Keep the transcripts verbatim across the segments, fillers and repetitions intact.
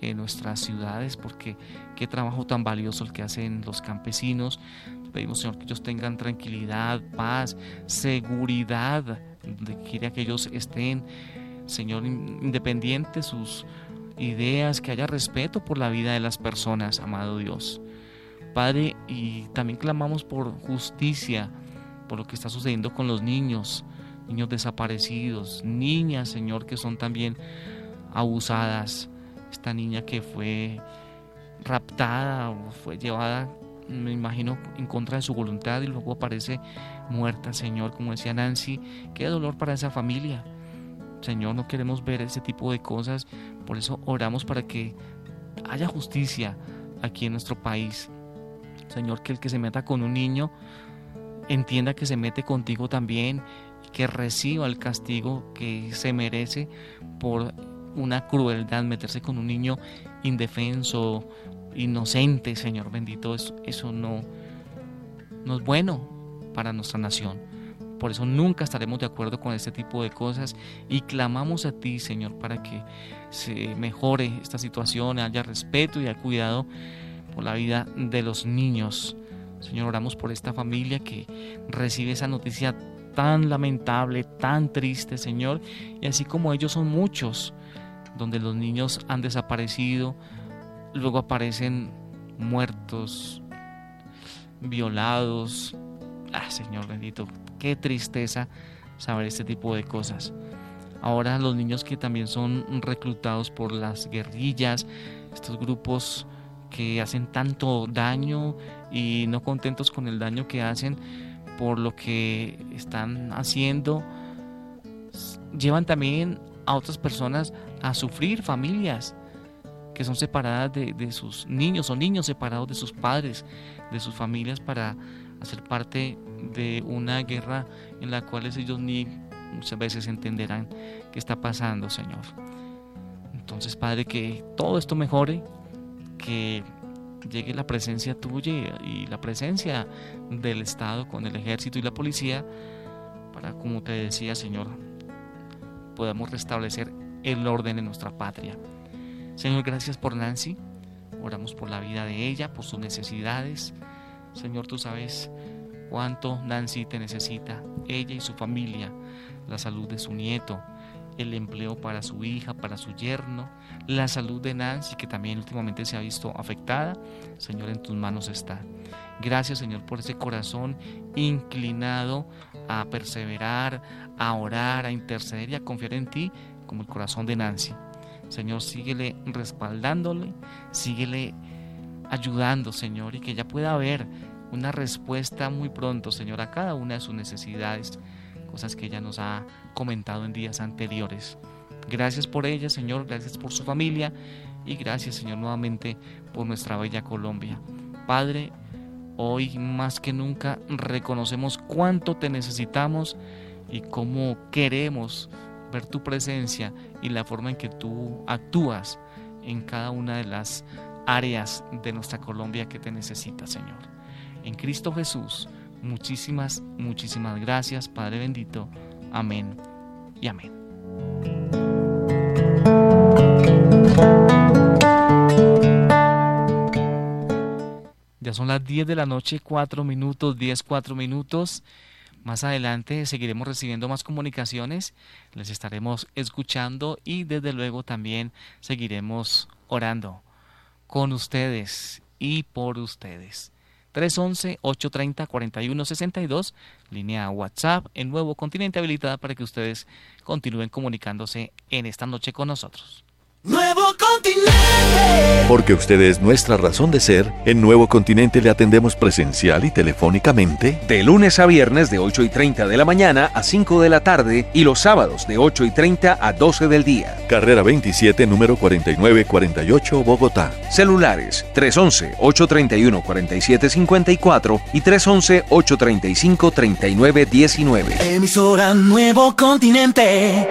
en nuestras ciudades, porque qué trabajo tan valioso el que hacen los campesinos. Pedimos, Señor, que ellos tengan tranquilidad, paz, seguridad, donde quiera que ellos estén, Señor, independientes sus ideas, que haya respeto por la vida de las personas, amado Dios. Padre, y también clamamos por justicia, por lo que está sucediendo con los niños, niños desaparecidos, niñas, Señor, que son también abusadas. Esta niña que fue raptada o fue llevada, me imagino, en contra de su voluntad y luego aparece muerta, Señor, como decía Nancy. Qué dolor para esa familia, Señor. No queremos ver ese tipo de cosas, por eso oramos para que haya justicia aquí en nuestro país, Señor. Que el que se meta con un niño entienda que se mete contigo también, que reciba el castigo que se merece por una crueldad, meterse con un niño indefenso, inocente, Señor bendito. Eso, eso no, no es bueno para nuestra nación. Por eso nunca estaremos de acuerdo con este tipo de cosas y clamamos a ti, Señor, para que se mejore esta situación, haya respeto y haya cuidado por la vida de los niños. Señor, oramos por esta familia que recibe esa noticia tan lamentable, tan triste, Señor, y así como ellos son muchos, donde los niños han desaparecido, luego aparecen muertos, violados. Ah, Señor bendito, qué tristeza saber este tipo de cosas. Ahora los niños que también son reclutados por las guerrillas, estos grupos que hacen tanto daño y no contentos con el daño que hacen por lo que están haciendo, llevan también a otras personas a sufrir, familias que son separadas de, de sus niños o niños separados de sus padres, de sus familias, para hacer parte de una guerra en la cual ellos ni muchas veces entenderán qué está pasando, Señor. Entonces, Padre, que todo esto mejore, que llegue la presencia tuya y la presencia del Estado con el ejército y la policía para, como te decía, Señor, podamos restablecer el orden en nuestra patria. Señor, gracias por Nancy. Oramos por la vida de ella, por sus necesidades. Señor, tú sabes cuánto Nancy te necesita, ella y su familia, la salud de su nieto, el empleo para su hija, para su yerno, la salud de Nancy, que también últimamente se ha visto afectada. Señor, en tus manos está. Gracias, Señor, por ese corazón inclinado a perseverar, a orar, a interceder y a confiar en ti, como el corazón de Nancy. Señor, síguele respaldándole, síguele ayudando, Señor, y que ella pueda ver una respuesta muy pronto, Señor, a cada una de sus necesidades, cosas que ella nos ha comentado en días anteriores. Gracias por ella, Señor, gracias por su familia y gracias, Señor, nuevamente por nuestra bella Colombia. Padre, hoy más que nunca reconocemos cuánto te necesitamos y cómo queremos ver tu presencia y la forma en que tú actúas en cada una de las áreas de nuestra Colombia que te necesita, Señor. En Cristo Jesús, muchísimas, muchísimas gracias, Padre bendito. Amén y amén. Ya son las diez de la noche, cuatro minutos, diez, cuatro minutos. Más adelante seguiremos recibiendo más comunicaciones, les estaremos escuchando y desde luego también seguiremos orando con ustedes y por ustedes. tres once, ocho treinta, cuarenta y uno sesenta y dos, línea WhatsApp en Nuevo Continente habilitada para que ustedes continúen comunicándose en esta noche con nosotros. Nuevo Continente. Porque usted es nuestra razón de ser, en Nuevo Continente le atendemos presencial y telefónicamente de lunes a viernes de ocho y treinta de la mañana a cinco de la tarde y los sábados de ocho y treinta a doce del día. Carrera veintisiete, número cuarenta y nueve cuarenta y ocho, Bogotá. Celulares tres once, ocho treinta y uno, cuarenta y siete cincuenta y cuatro y tres once, ocho treinta y cinco, treinta y nueve diecinueve. Emisora Nuevo Continente.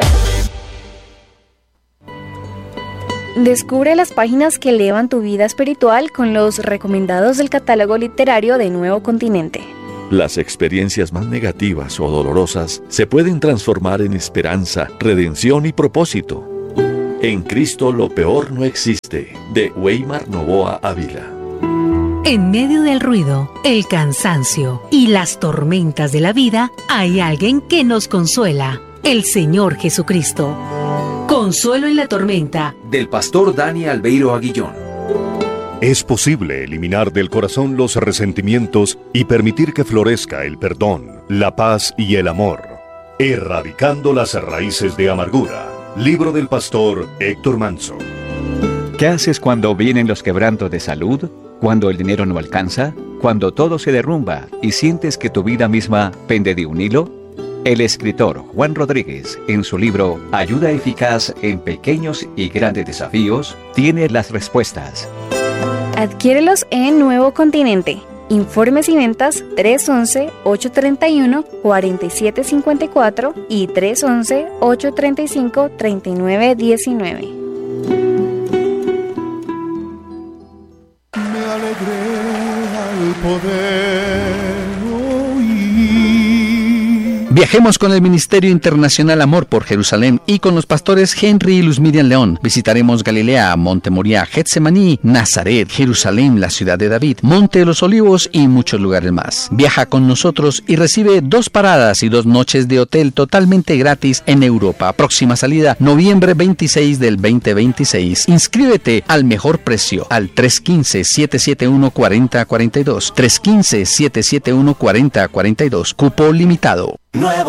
Descubre las páginas que elevan tu vida espiritual con los recomendados del catálogo literario de Nuevo Continente. Las experiencias más negativas o dolorosas se pueden transformar en esperanza, redención y propósito. En Cristo lo peor no existe, de Weimar Novoa Ávila. En medio del ruido, el cansancio y las tormentas de la vida, hay alguien que nos consuela, el Señor Jesucristo. Consuelo en la tormenta. Del pastor Dani Albeiro Aguillón. Es posible eliminar del corazón los resentimientos y permitir que florezca el perdón, la paz y el amor, erradicando las raíces de amargura. Libro del pastor Héctor Manso. ¿Qué haces cuando vienen los quebrantos de salud? ¿Cuando el dinero no alcanza? ¿Cuando todo se derrumba y sientes que tu vida misma pende de un hilo? El escritor Juan Rodríguez, en su libro Ayuda eficaz en pequeños y grandes desafíos, tiene las respuestas. Adquiérelos en Nuevo Continente. Informes y ventas tres once, ocho treinta y uno, cuarenta y siete cincuenta y cuatro y tres once, ocho treinta y cinco, treinta y nueve diecinueve. Me alegré al poder oír. Viajemos con el Ministerio Internacional Amor por Jerusalén y con los pastores Henry y Luz Miriam León. Visitaremos Galilea, Monte Moriah, Getsemaní, Nazaret, Jerusalén, la ciudad de David, Monte de los Olivos y muchos lugares más. Viaja con nosotros y recibe dos paradas y dos noches de hotel totalmente gratis en Europa. Próxima salida, noviembre veintiséis del veinte veintiséis. Inscríbete al mejor precio al tres uno cinco, siete siete uno, cuatro cero cuatro dos. tres uno cinco, siete siete uno, cuatro cero cuatro dos. Cupo limitado. Nuevo